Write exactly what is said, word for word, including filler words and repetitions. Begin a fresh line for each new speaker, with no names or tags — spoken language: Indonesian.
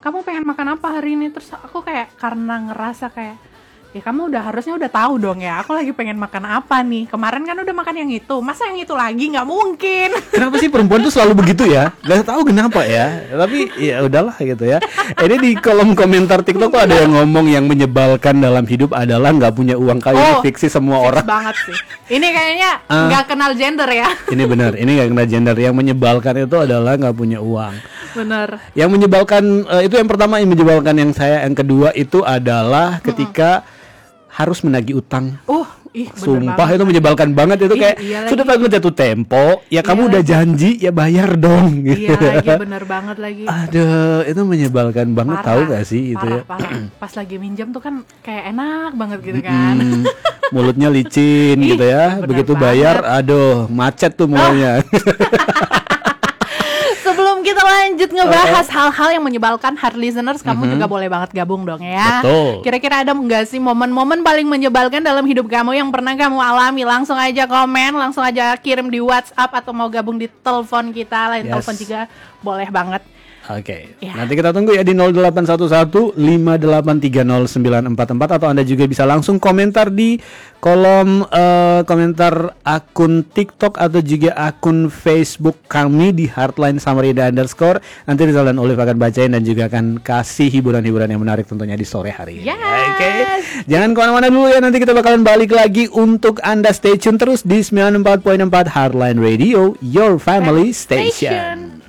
kamu pengen makan apa hari ini? Terus aku kayak karena ngerasa kayak, ya kamu udah harusnya udah tahu dong ya, aku lagi pengen makan apa nih. Kemarin kan udah makan yang itu, masa yang itu lagi? Nggak mungkin.
Kenapa sih perempuan tuh selalu begitu ya? Gak tahu kenapa ya. Tapi ya udahlah gitu ya. Ini di kolom komentar TikTok tuh ada yang ngomong yang menyebalkan dalam hidup adalah nggak punya uang. Kayak
Oh,
ini fiksi semua
fix
orang.
banget sih. Ini kayaknya
Ah.
nggak kenal gender ya.
Ini benar. Ini nggak kena gender. Yang menyebalkan itu adalah nggak punya uang.
Bener.
Yang menyebalkan eh, itu yang pertama. Yang menyebalkan yang saya. Yang kedua itu adalah ketika harus menagih utang.
Uh, ih, bener
Sumpah
banget.
itu menyebalkan banget itu
Ih,
kayak
iya lagi.
sudah tahu jatuh tempo ya kamu
Iya
udah
lagi.
janji ya bayar dong gitu.
Iya lagi, bener banget lagi.
Aduh itu menyebalkan banget, tahu gak sih itu
parah,
ya.
parah. Pas lagi minjem tuh kan kayak enak banget gitu kan.
Hmm, mulutnya licin
Ih,
gitu ya.
bener
Begitu
banget.
bayar aduh macet tuh mulanya.
Sebelum kita lanjut ngebahas hal-hal yang menyebalkan, hard listeners, kamu juga boleh banget gabung dong ya.
Betul.
Kira-kira ada nggak sih momen-momen paling menyebalkan dalam hidup kamu yang pernah kamu alami? Langsung aja komen, langsung aja kirim di WhatsApp atau mau gabung di telepon kita, lain
Yes.
telepon juga boleh banget.
Oke,
Ya.
nanti kita tunggu ya di nol delapan satu satu lima delapan tiga nol sembilan empat empat atau Anda juga bisa langsung komentar di kolom eh, komentar akun TikTok atau juga akun Facebook kami di Heartline Samarinda underscore. Nanti Rizal dan Olive akan bacain dan juga akan kasih hiburan-hiburan yang menarik tentunya di sore hari ini.
Yes.
Oke, jangan kemana-mana dulu ya, nanti kita bakalan balik lagi untuk Anda stay tune terus di sembilan puluh empat koma empat Heartline Radio, your family station.